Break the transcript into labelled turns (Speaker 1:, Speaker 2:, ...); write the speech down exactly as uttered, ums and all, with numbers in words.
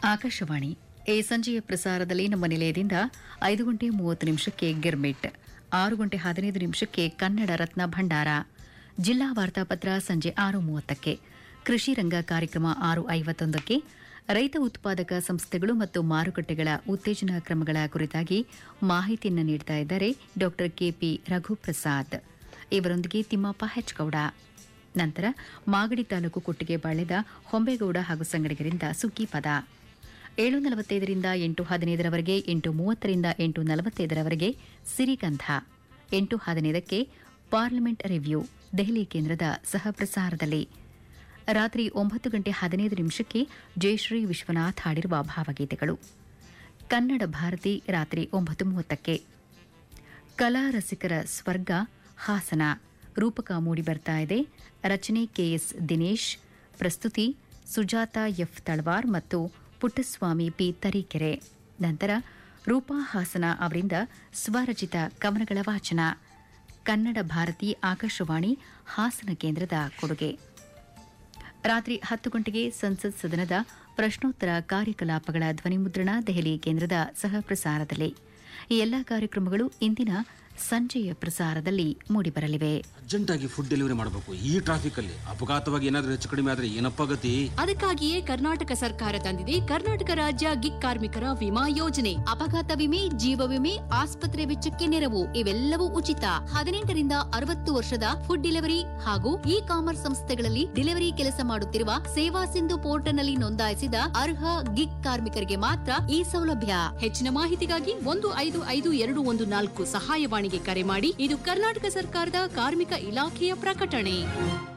Speaker 1: ಆಕಾಶವಾಣಿ ಈ ಸಂಜೆಯ ಪ್ರಸಾರದಲ್ಲಿ ನಮ್ಮ ನಿಲಯದಿಂದ ಐದು ಗಂಟೆ ಮೂವತ್ತು ನಿಮಿಷಕ್ಕೆ ಗಿರ್ಮಿಟ್, ಆರು ಗಂಟೆ ಹದಿನೈದು ನಿಮಿಷಕ್ಕೆ ಕನ್ನಡ ರತ್ನ ಭಂಡಾರ, ಜಿಲ್ಲಾ ವಾರ್ತಾಪತ್ರ ಸಂಜೆ ಆರು ಮೂವತ್ತಕ್ಕೆ, ಕೃಷಿ ರಂಗ ಕಾರ್ಯಕ್ರಮ ಆರು ಐವತ್ತೊಂದಕ್ಕೆ, ರೈತ ಉತ್ಪಾದಕ ಸಂಸ್ಥೆಗಳು ಮತ್ತು ಮಾರುಕಟ್ಟೆಗಳ ಉತ್ತೇಜನ ಕ್ರಮಗಳ ಕುರಿತಾಗಿ ಮಾಹಿತಿಯನ್ನು ನೀಡುತ್ತಾ ಇದ್ದಾರೆ ಡಾ ಕೆಪಿ ರಘುಪ್ರಸಾದ್. ಇವರೊಂದಿಗೆ ತಿಮ್ಮಪ್ಪ ಹೆಚ್ಗೌಡ. ನಂತರ ಮಾಗಡಿ ತಾಲೂಕು ಕೊಟ್ಟಿಗೆ ಬಾಳೆದ ಹೊಂಬೇಗೌಡ ಹಾಗೂ ಸಂಗಡಿಗರಿಂದ ಸುಗ್ಗಿ ಪದ. ಏಳು ನಲವತ್ತೈದರಿಂದ ಎಂಟು ಹದಿನೈದರವರೆಗೆ, ಎಂಟು ಮೂವತ್ತರಿಂದ ಎಂಟು ನಲವತ್ತೈದರವರೆಗೆ ಸಿರಿಗಂಧ, ಎಂಟು ಹದಿನೈದಕ್ಕೆ ಪಾರ್ಲಿಮೆಂಟ್ ರಿವ್ಯೂ ದೆಹಲಿ ಕೇಂದ್ರದ ಸಹ ಪ್ರಸಾರದಲ್ಲಿ. ರಾತ್ರಿ ಒಂಬತ್ತು ಗಂಟೆ ಹದಿನೈದು ನಿಮಿಷಕ್ಕೆ ಜಯಶ್ರೀ ವಿಶ್ವನಾಥ್ ಹಾಡಿರುವ ಭಾವಗೀತೆಗಳು. ಕನ್ನಡ ಭಾರತಿ ರಾತ್ರಿ ಒಂಬತ್ತು ಮೂವತ್ತಕ್ಕೆ. ಕಲಾ ರಸಿಕರ ಸ್ವರ್ಗ ಹಾಸನ ರೂಪಕ ಮೂಡಿಬರ್ತಾ ಇದೆ. ರಚನೆ ಕೆಎಸ್ ದಿನೇಶ್, ಪ್ರಸ್ತುತಿ ಸುಜಾತ ಎಫ್ ತಳವಾರ್ ಮತ್ತು ಪುಟ್ಟಸ್ವಾಮಿ ಪಿ ತರೀಕೆರೆ. ನಂತರ ರೂಪಾ ಹಾಸನ ಅವರಿಂದ ಸ್ವರಚಿತ ಕವನಗಳ ವಾಚನ. ಕನ್ನಡ ಭಾರತಿ ಆಕಾಶವಾಣಿ ಹಾಸನ ಕೇಂದ್ರದ ಕೊಡುಗೆ. ರಾತ್ರಿ ಹತ್ತು ಗಂಟೆಗೆ ಸಂಸತ್ ಸದನದ ಪ್ರಶ್ನೋತ್ತರ ಕಾರ್ಯಕಲಾಪಗಳ ಧ್ವನಿಮುದ್ರಣ ದೆಹಲಿ ಕೇಂದ್ರದ ಸಹ ಪ್ರಸಾರದಲ್ಲಿ. ಈ ಎಲ್ಲಾ ಕಾರ್ಯಕ್ರಮಗಳು ಇಂದಿನ ಸಂಜೆಯ ಪ್ರಸಾರದಲ್ಲಿ ಮೂಡಿಬರಲಿವೆ.
Speaker 2: ಅರ್ಜೆಂಟ್ ಆಗಿ ಫುಡ್ ಡೆಲಿವರಿ ಮಾಡಬೇಕು. ಈ ಟ್ರಾಫಿಕ್ ಅಲ್ಲಿ ಅಪಘಾತವಾಗಿ ಏನಾದ್ರೂ ಹೆಚ್ಚು ಕಡಿಮೆ ಆದ್ರೆ ಏನಪ್ಪ ಗತಿ?
Speaker 3: ಅದಕ್ಕಾಗಿಯೇ ಕರ್ನಾಟಕ ಸರ್ಕಾರ ತಂದಿದೆ ಕರ್ನಾಟಕ ರಾಜ್ಯ ಗಿಗ್ ಕಾರ್ಮಿಕರ ವಿಮಾ ಯೋಜನೆ. ಅಪಘಾತ ವಿಮೆ, ಜೀವ ವಿಮೆ, ಆಸ್ಪತ್ರೆ ವೆಚ್ಚಕ್ಕೆ ನೆರವು ಇವೆಲ್ಲವೂ ಉಚಿತ. ಹದಿನೆಂಟರಿಂದ ಅರವತ್ತು ವರ್ಷದ ಫುಡ್ ಡೆಲಿವರಿ ಹಾಗೂ ಇ ಕಾಮರ್ಸ್ ಸಂಸ್ಥೆಗಳಲ್ಲಿ ಡೆಲಿವರಿ ಕೆಲಸ ಮಾಡುತ್ತಿರುವ ಸೇವಾ ಸಿಂಧು ಪೋರ್ಟಲ್ನಲ್ಲಿ ನೋಂದಾಯಿಸಿದ ಅರ್ಹ ಗಿಗ್ ಕಾರ್ಮಿಕರಿಗೆ ಮಾತ್ರ ಈ ಸೌಲಭ್ಯ. ಹೆಚ್ಚಿನ ಮಾಹಿತಿಗಾಗಿ ಒಂದು ಐದು ಐದು ಎರಡು ಒಂದು ನಾಲ್ಕು ಸಹಾಯವಾಣಿಗೆ ಕರೆ ಮಾಡಿ. ಇದು ಕರ್ನಾಟಕ ಸರ್ಕಾರದ ಕಾರ್ಮಿಕ ಇಲಾಖೆಯ ಪ್ರಕಟಣೆ.